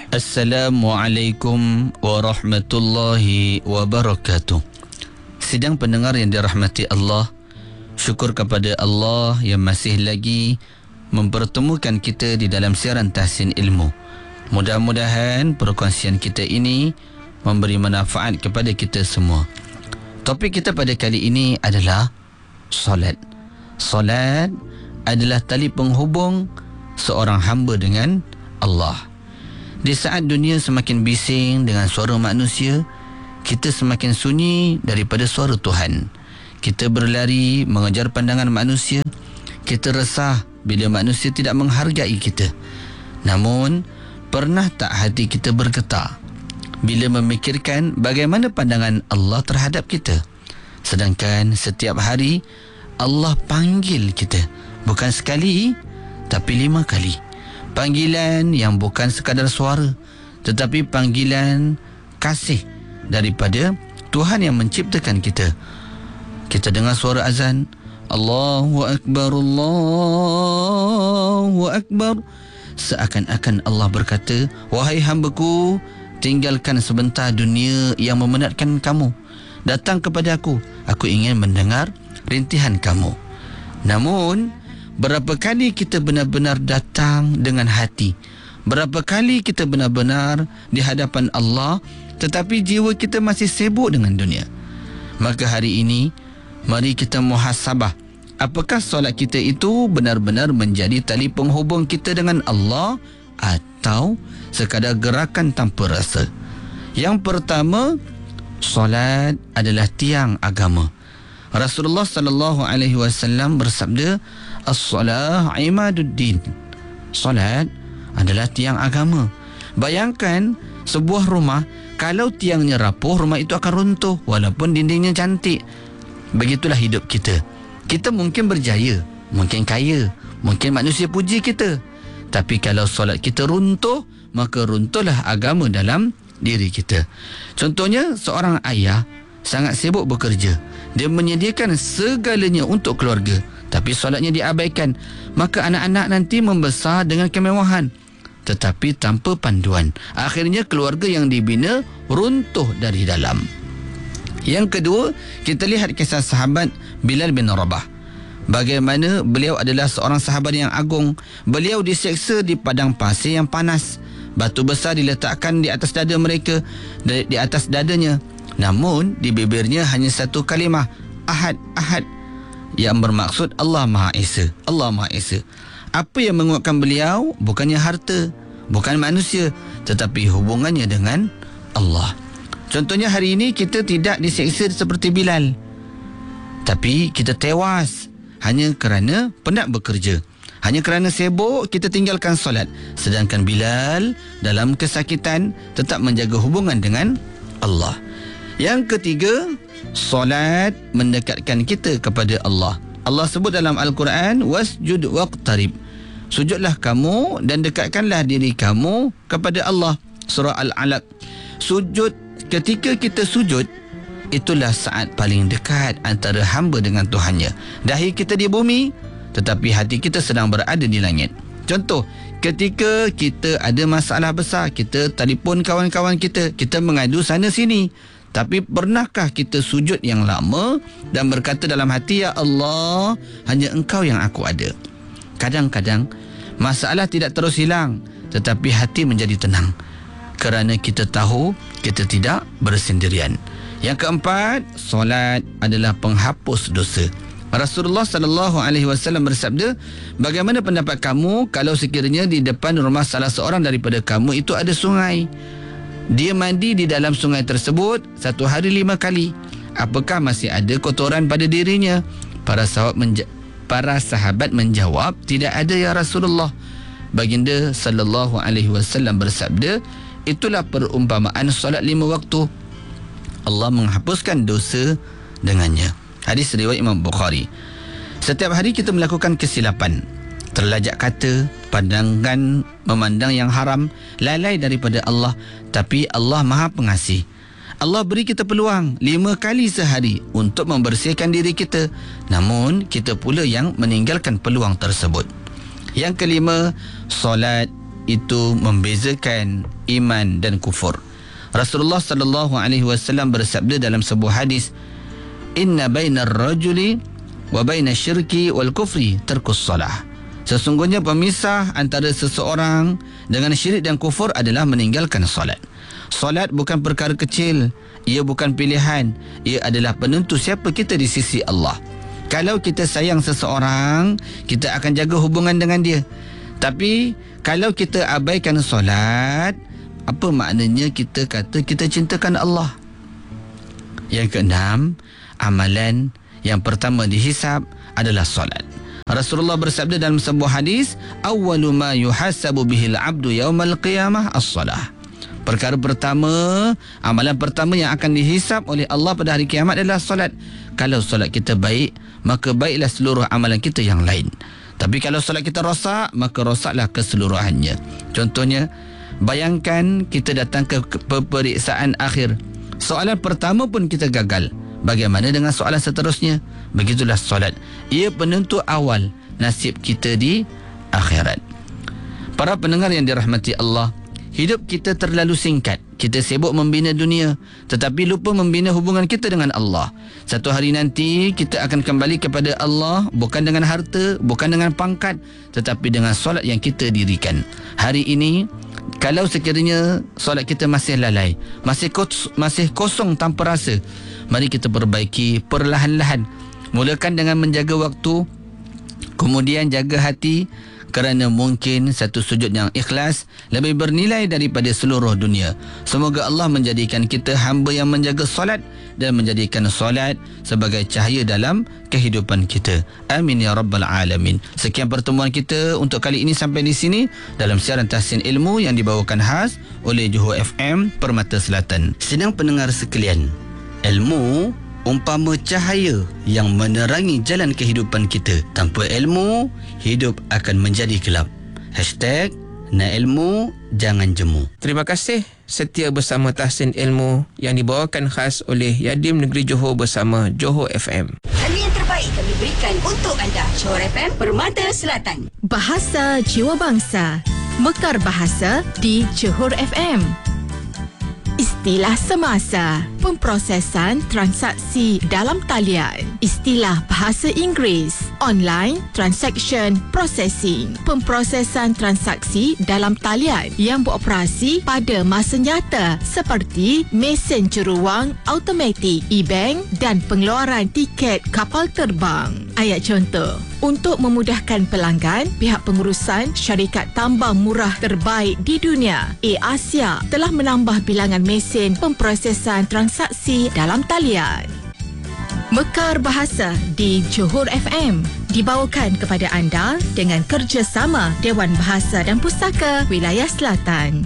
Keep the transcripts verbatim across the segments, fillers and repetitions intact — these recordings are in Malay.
Assalamualaikum warahmatullahi wabarakatuh. Sidang pendengar yang dirahmati Allah, syukur kepada Allah yang masih lagi mempertemukan kita di dalam siaran Tahsin Ilmu. Mudah-mudahan perkongsian kita ini memberi manfaat kepada kita semua. Topik kita pada kali ini adalah solat. Solat adalah tali penghubung seorang hamba dengan Allah. Di saat dunia semakin bising dengan suara manusia, kita semakin sunyi daripada suara Tuhan. Kita berlari mengejar pandangan manusia. Kita resah bila manusia tidak menghargai kita. Namun, pernah tak hati kita bergetar bila memikirkan bagaimana pandangan Allah terhadap kita? Sedangkan setiap hari Allah panggil kita, bukan sekali tapi lima kali. Panggilan yang bukan sekadar suara, tetapi panggilan kasih daripada Tuhan yang menciptakan kita. Kita dengar suara azan, Allahu Akbar, Allahu Akbar. Seakan-akan Allah berkata, wahai hambaku, tinggalkan sebentar dunia yang memenatkan kamu. Datang kepada aku, aku ingin mendengar rintihan kamu. Namun, berapa kali kita benar-benar datang dengan hati? Berapa kali kita benar-benar di hadapan Allah tetapi jiwa kita masih sibuk dengan dunia? Maka hari ini, mari kita muhasabah. Apakah solat kita itu benar-benar menjadi tali penghubung kita dengan Allah atau sekadar gerakan tanpa rasa? Yang pertama, solat adalah tiang agama. Rasulullah sallallahu alaihi wasallam bersabda, as-salah imaduddin. Solat adalah tiang agama. Bayangkan sebuah rumah, kalau tiangnya rapuh, rumah itu akan runtuh walaupun dindingnya cantik. Begitulah hidup kita. Kita mungkin berjaya, mungkin kaya, mungkin manusia puji kita. Tapi kalau solat kita runtuh, maka runtuhlah agama dalam diri kita. Contohnya, seorang ayah sangat sibuk bekerja. Dia menyediakan segalanya untuk keluarga, tapi solatnya diabaikan. Maka anak-anak nanti membesar dengan kemewahan tetapi tanpa panduan. Akhirnya keluarga yang dibina runtuh dari dalam. Yang kedua, kita lihat kisah sahabat Bilal bin Rabah. Bagaimana beliau adalah seorang sahabat yang agung. Beliau diseksa di padang pasir yang panas. Batu besar diletakkan di atas dada mereka, di, di atas dadanya. Namun di bibirnya hanya satu kalimah, Ahad, Ahad, yang bermaksud Allah Maha Esa. Allah Maha Esa. Apa yang menguatkan beliau bukannya harta, bukan manusia, tetapi hubungannya dengan Allah. Contohnya hari ini kita tidak diseksa seperti Bilal, tapi kita tewas hanya kerana penat bekerja. Hanya kerana sibuk kita tinggalkan solat. Sedangkan Bilal dalam kesakitan tetap menjaga hubungan dengan Allah. Yang ketiga, solat mendekatkan kita kepada Allah. Allah sebut dalam Al-Quran, wasjud waqtarib. Sujudlah kamu dan dekatkanlah diri kamu kepada Allah. Surah Al-Alaq. Sujud, ketika kita sujud, itulah saat paling dekat antara hamba dengan Tuhannya. Dahi kita di bumi, tetapi hati kita sedang berada di langit. Contoh, ketika kita ada masalah besar, kita telefon kawan-kawan kita, kita mengadu sana sini. Tapi pernahkah kita sujud yang lama dan berkata dalam hati, ya Allah, hanya Engkau yang aku ada? Kadang-kadang masalah tidak terus hilang, tetapi hati menjadi tenang kerana kita tahu kita tidak bersendirian. Yang keempat, solat adalah penghapus dosa. Rasulullah sallallahu alaihi wasallam bersabda, bagaimana pendapat kamu kalau sekiranya di depan rumah salah seorang daripada kamu itu ada sungai? Dia mandi di dalam sungai tersebut satu hari lima kali. Apakah masih ada kotoran pada dirinya? Para sahabat, menja- para sahabat menjawab, tidak ada ya Rasulullah. Baginda sallallahu alaihi wasallam bersabda, itulah perumpamaan solat lima waktu. Allah menghapuskan dosa dengannya. Hadis riwayat Imam Bukhari. Setiap hari kita melakukan kesilapan. Terlajak kata, pandangan memandang yang haram, lalai daripada Allah. Tapi Allah Maha Pengasih. Allah beri kita peluang lima kali sehari untuk membersihkan diri kita. Namun, kita pula yang meninggalkan peluang tersebut. Yang kelima, solat itu membezakan iman dan kufur. Rasulullah sallallahu alaihi wasallam bersabda dalam sebuah hadis, "Inna bainar rajuli wa bainasy syirki wal kufri tarkus shalah." Sesungguhnya pemisah antara seseorang dengan syirik dan kufur adalah meninggalkan solat. Solat bukan perkara kecil, ia bukan pilihan, ia adalah penentu siapa kita di sisi Allah. Kalau kita sayang seseorang, kita akan jaga hubungan dengan dia. Tapi kalau kita abaikan solat, apa maknanya kita kata kita cintakan Allah? Yang keenam, amalan yang pertama dihisab adalah solat. Rasulullah bersabda dalam sebuah hadis, "Awwalu ma yuhasabu bihil 'abdu yaumal qiyamah as-salah." Perkara pertama, amalan pertama yang akan dihisab oleh Allah pada hari kiamat adalah solat. Kalau solat kita baik, maka baiklah seluruh amalan kita yang lain. Tapi kalau solat kita rosak, maka rosaklah keseluruhannya. Contohnya, bayangkan kita datang ke peperiksaan akhir. Soalan pertama pun kita gagal. Bagaimana dengan soalan seterusnya? Begitulah solat. Ia penentu awal nasib kita di akhirat. Para pendengar yang dirahmati Allah, hidup kita terlalu singkat. Kita sibuk membina dunia, tetapi lupa membina hubungan kita dengan Allah. Satu hari nanti kita akan kembali kepada Allah, bukan dengan harta, bukan dengan pangkat, tetapi dengan solat yang kita dirikan. Hari ini, kalau sekiranya solat kita masih lalai, masih kos, masih kosong tanpa rasa, mari kita perbaiki perlahan-lahan. Mulakan dengan menjaga waktu, kemudian jaga hati, kerana mungkin satu sujud yang ikhlas lebih bernilai daripada seluruh dunia. Semoga Allah menjadikan kita hamba yang menjaga solat dan menjadikan solat sebagai cahaya dalam kehidupan kita. Amin ya rabbal alamin. Sekian pertemuan kita untuk kali ini sampai di sini dalam siaran Tahsin Ilmu yang dibawakan khas oleh Johor F M Permata Selatan. Sedang pendengar sekalian, ilmu umpama cahaya yang menerangi jalan kehidupan kita. Tanpa ilmu, hidup akan menjadi gelap. Hashtag nak ilmu, jangan jemu. Terima kasih setia bersama Tahsin Ilmu yang dibawakan khas oleh Yadim Negeri Johor bersama Johor F M. Hanya yang terbaik kami berikan untuk anda. Johor F M Permata Selatan. Bahasa Jiwa Bangsa, Mekar Bahasa di Johor F M. Istilah semasa, pemprosesan transaksi dalam talian. Istilah bahasa Inggeris, online transaction processing, pemprosesan transaksi dalam talian yang beroperasi pada masa nyata seperti mesin jeruang automatik, e-bank dan pengeluaran tiket kapal terbang. Ayat contoh. Untuk memudahkan pelanggan, pihak pengurusan syarikat tambang murah terbaik di dunia, Air-Asia, telah menambah bilangan mesin pemprosesan transaksi dalam talian. Mekar Bahasa di Johor F M dibawakan kepada anda dengan kerjasama Dewan Bahasa dan Pustaka Wilayah Selatan.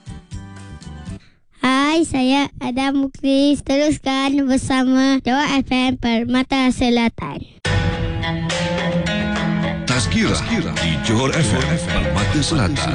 Hai, saya Adam Muklis. Teruskan bersama Johor F M Permata Selatan. Tazkirah di Johor F M Permata Selatan.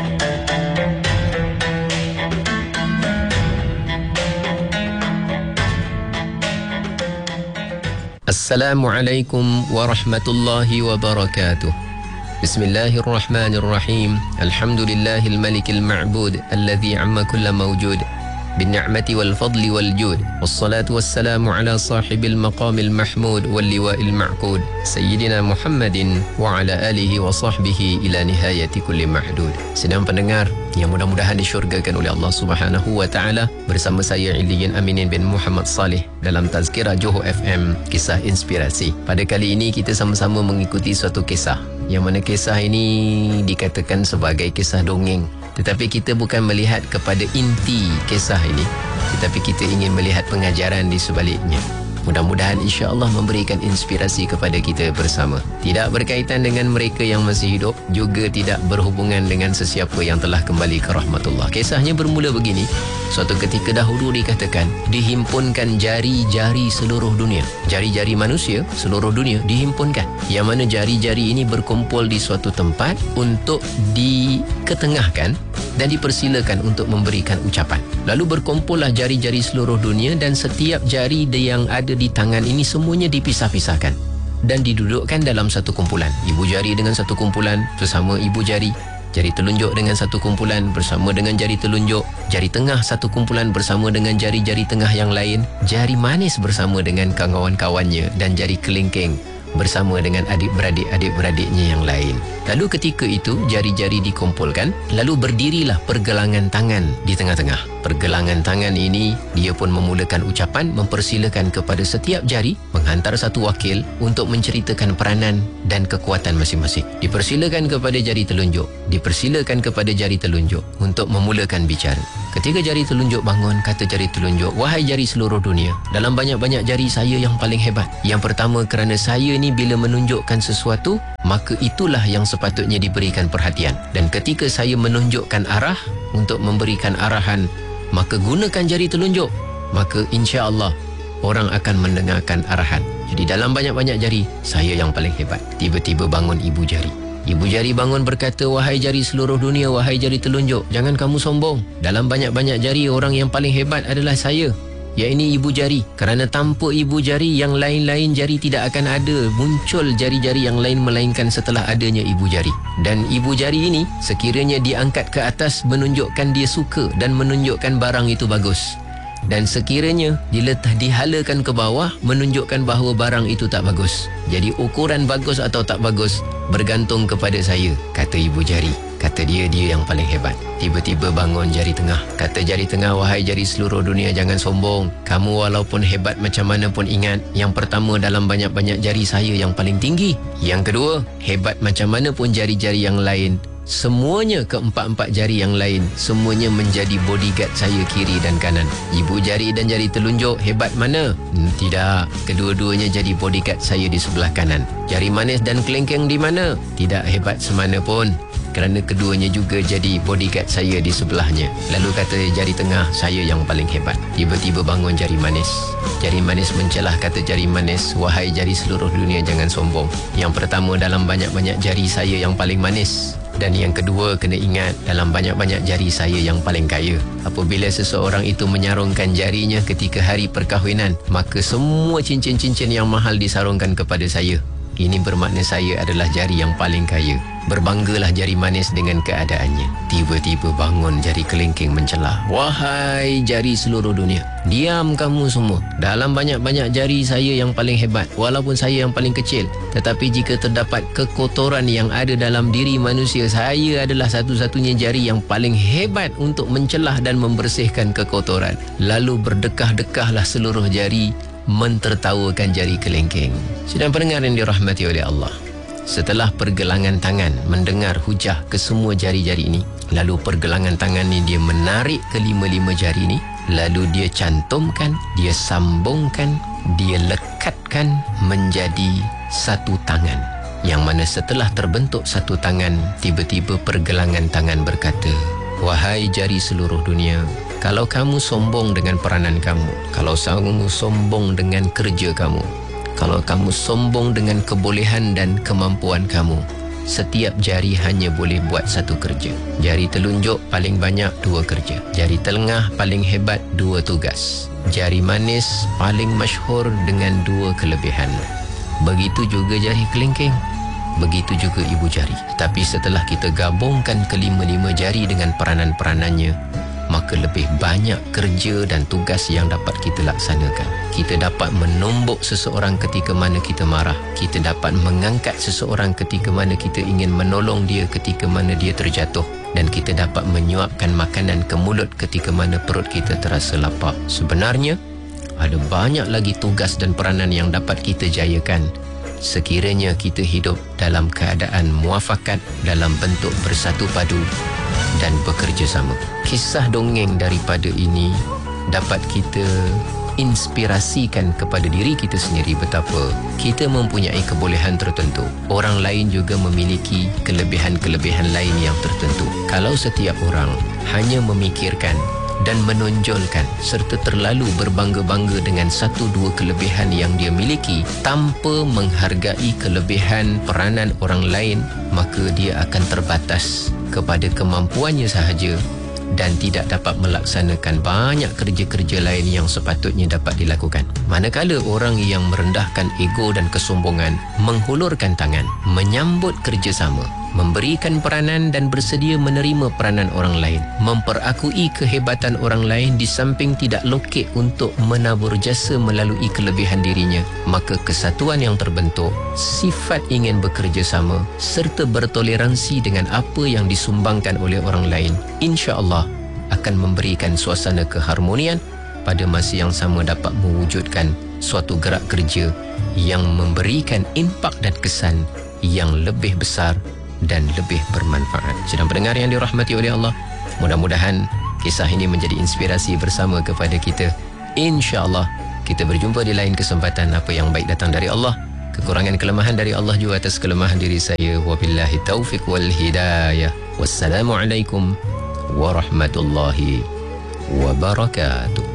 Assalamualaikum warahmatullahi wabarakatuh. Bismillahirrahmanirrahim. Alhamdulillahil malikil ma'bud alladhi amma kulla mawjud بالنعمة والفضل والجود والصلاة والسلام على صاحب المقام المحمود واللواء المعقود سيدنا محمد وعلى آله وصحبه إلى نهاية كل محدود. Sedang pendengar yang mudah-mudahan disyurgakan oleh Allah Subhanahu wa taala, bersama saya Iliyin Aminin bin Muhammad Saleh dalam Tazkirah Johor F M Kisah Inspirasi. Pada kali ini kita sama-sama mengikuti suatu kisah, yang mana kisah ini dikatakan sebagai kisah dongeng. Tetapi kita bukan melihat kepada inti kisah ini, tetapi kita ingin melihat pengajaran di sebaliknya. Mudah-mudahan insya-Allah memberikan inspirasi kepada kita bersama. Tidak berkaitan dengan mereka yang masih hidup, juga tidak berhubungan dengan sesiapa yang telah kembali ke rahmatullah. Kisahnya bermula begini. Suatu ketika dahulu dikatakan, dihimpunkan jari-jari seluruh dunia. Jari-jari manusia seluruh dunia dihimpunkan. Yang mana jari-jari ini berkumpul di suatu tempat untuk diketengahkan dan dipersilakan untuk memberikan ucapan. Lalu berkumpullah jari-jari seluruh dunia, dan setiap jari yang ada di tangan ini semuanya dipisah-pisahkan dan didudukkan dalam satu kumpulan. Ibu jari dengan satu kumpulan bersama ibu jari, Jari telunjuk dengan satu kumpulan bersama dengan jari telunjuk, jari tengah satu kumpulan bersama dengan jari-jari tengah yang lain, jari manis bersama dengan kawan-kawannya, dan jari kelingking bersama dengan adik-beradik adik-beradiknya yang lain. Lalu ketika itu jari-jari dikumpulkan, lalu berdirilah pergelangan tangan di tengah-tengah. Pergelangan tangan ini dia pun memulakan ucapan, mempersilakan kepada setiap jari menghantar satu wakil untuk menceritakan peranan dan kekuatan masing-masing. Dipersilakan kepada jari telunjuk, dipersilakan kepada jari telunjuk untuk memulakan bicara. Ketika jari telunjuk bangun, kata jari telunjuk, "Wahai jari seluruh dunia, dalam banyak-banyak jari saya yang paling hebat. Yang pertama, kerana saya ni bila menunjukkan sesuatu, maka itulah yang sepatutnya diberikan perhatian. Dan ketika saya menunjukkan arah untuk memberikan arahan, maka gunakan jari telunjuk. Maka insya-Allah orang akan mendengarkan arahan. Jadi dalam banyak-banyak jari, saya yang paling hebat." Tiba-tiba bangun ibu jari. Ibu jari bangun berkata, "Wahai jari seluruh dunia, wahai jari telunjuk, jangan kamu sombong. Dalam banyak-banyak jari, orang yang paling hebat adalah saya, iaitu ibu jari. Kerana tanpa ibu jari, yang lain-lain jari tidak akan ada. Muncul jari-jari yang lain melainkan setelah adanya ibu jari. Dan ibu jari ini, sekiranya diangkat ke atas, menunjukkan dia suka dan menunjukkan barang itu bagus. Dan sekiranya diletak dihalakan ke bawah, menunjukkan bahawa barang itu tak bagus. Jadi ukuran bagus atau tak bagus bergantung kepada saya," kata ibu jari. Kata dia, dia yang paling hebat. Tiba-tiba bangun jari tengah. Kata jari tengah, "Wahai jari seluruh dunia, jangan sombong. Kamu walaupun hebat macam mana pun ingat, yang pertama dalam banyak-banyak jari saya yang paling tinggi. Yang kedua, hebat macam mana pun jari-jari yang lain, semuanya keempat-empat jari yang lain, semuanya menjadi bodyguard saya kiri dan kanan. Ibu jari dan jari telunjuk hebat mana? Hmm, tidak. Kedua-duanya jadi bodyguard saya di sebelah kanan. Jari manis dan kelingking di mana? Tidak hebat semana pun, kerana keduanya juga jadi bodyguard saya di sebelahnya." Lalu kata jari tengah, "Saya yang paling hebat." Tiba-tiba bangun jari manis. Jari manis mencelah, kata jari manis, "Wahai jari seluruh dunia, jangan sombong. Yang pertama dalam banyak-banyak jari saya yang paling manis. Dan yang kedua, kena ingat, dalam banyak-banyak jari saya yang paling kaya. Apabila seseorang itu menyarungkan jarinya ketika hari perkahwinan, maka semua cincin-cincin yang mahal disarungkan kepada saya. Ini bermakna saya adalah jari yang paling kaya." Berbanggalah jari manis dengan keadaannya. Tiba-tiba bangun jari kelingking mencelah, "Wahai jari seluruh dunia, diam kamu semua. Dalam banyak-banyak jari saya yang paling hebat, walaupun saya yang paling kecil. Tetapi jika terdapat kekotoran yang ada dalam diri manusia, saya adalah satu-satunya jari yang paling hebat untuk mencelah dan membersihkan kekotoran." Lalu berdekah-dekahlah seluruh jari mentertawakan jari kelingking. Sidang pendengar yang dirahmati oleh Allah, setelah pergelangan tangan mendengar hujah ke semua jari-jari ini, lalu pergelangan tangan ni dia menarik kelima-lima jari ni, lalu dia cantumkan, dia sambungkan, dia lekatkan menjadi satu tangan. Yang mana setelah terbentuk satu tangan, tiba-tiba pergelangan tangan berkata, "Wahai jari seluruh dunia, kalau kamu sombong dengan peranan kamu, kalau kamu sombong dengan kerja kamu, kalau kamu sombong dengan kebolehan dan kemampuan kamu, setiap jari hanya boleh buat satu kerja. Jari telunjuk paling banyak dua kerja. Jari tengah paling hebat dua tugas. Jari manis paling masyhur dengan dua kelebihan. Begitu juga jari kelingking. Begitu juga ibu jari. Tapi setelah kita gabungkan kelima-lima jari dengan peranan-peranannya, maka lebih banyak kerja dan tugas yang dapat kita laksanakan. Kita dapat menumbuk seseorang ketika mana kita marah. Kita dapat mengangkat seseorang ketika mana kita ingin menolong dia ketika mana dia terjatuh. Dan kita dapat menyuapkan makanan ke mulut ketika mana perut kita terasa lapar. Sebenarnya, ada banyak lagi tugas dan peranan yang dapat kita jayakan sekiranya kita hidup dalam keadaan muafakat, dalam bentuk bersatu padu dan bekerja sama. Kisah dongeng daripada ini dapat kita inspirasikan kepada diri kita sendiri betapa kita mempunyai kebolehan tertentu. Orang lain juga memiliki kelebihan-kelebihan lain yang tertentu. Kalau setiap orang hanya memikirkan dan menonjolkan serta terlalu berbangga-bangga dengan satu dua kelebihan yang dia miliki tanpa menghargai kelebihan peranan orang lain, maka dia akan terbatas kepada kemampuannya sahaja dan tidak dapat melaksanakan banyak kerja-kerja lain yang sepatutnya dapat dilakukan. Manakala orang yang merendahkan ego dan kesombongan menghulurkan tangan, menyambut kerjasama, memberikan peranan dan bersedia menerima peranan orang lain, memperakui kehebatan orang lain di samping tidak lokek untuk menabur jasa melalui kelebihan dirinya, maka kesatuan yang terbentuk, sifat ingin bekerjasama serta bertoleransi dengan apa yang disumbangkan oleh orang lain, insya-Allah akan memberikan suasana keharmonian, pada masa yang sama dapat mewujudkan suatu gerak kerja yang memberikan impak dan kesan yang lebih besar dan lebih bermanfaat. Sedang pendengar yang dirahmati oleh Allah, mudah-mudahan kisah ini menjadi inspirasi bersama kepada kita. InsyaAllah kita berjumpa di lain kesempatan. Apa yang baik datang dari Allah, kekurangan kelemahan dari Allah juga atas kelemahan diri saya. Wabillahi taufiq wal hidayah. Wassalamualaikum warahmatullahi wabarakatuh.